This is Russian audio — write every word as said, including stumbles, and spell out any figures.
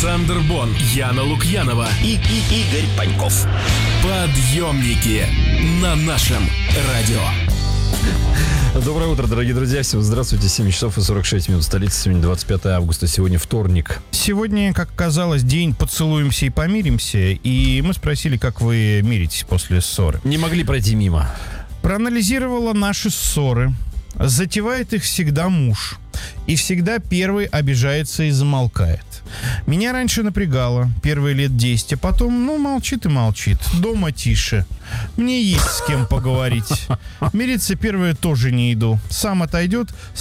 Александр Бон, Яна Лукьянова и, и Игорь Паньков. Подъемники на нашем радио. Доброе утро, дорогие друзья. Всем здравствуйте. семь часов и сорок шесть минут. Столица. Сегодня двадцать пятое августа. Сегодня вторник. Сегодня, как оказалось, день «Поцелуемся и помиримся». И мы спросили, как вы миритесь после ссоры. Не могли пройти мимо. Проанализировала наши ссоры. Затевает их всегда муж. И всегда первый обижается и замолкает. Меня раньше напрягало первые лет десять, а потом, ну, молчит и молчит. Дома тише. Мне есть с кем поговорить. Мириться первое тоже не иду. Сам отойдет,